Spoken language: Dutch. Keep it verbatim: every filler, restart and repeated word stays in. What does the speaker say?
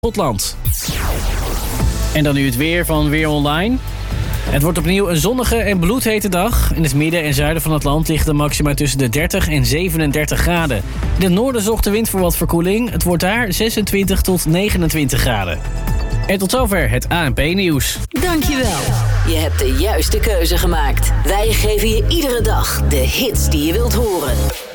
Schotland. En dan nu het weer van Weer Online. Het wordt opnieuw een zonnige en bloedhete dag. In het midden en zuiden van het land ligt de maxima tussen de dertig en zevenendertig graden. In het noorden zorgt de wind voor wat verkoeling. Het wordt daar zesentwintig tot negenentwintig graden. En tot zover het A N P-nieuws. Dankjewel. Je hebt de juiste keuze gemaakt. Wij geven je iedere dag de hits die je wilt horen.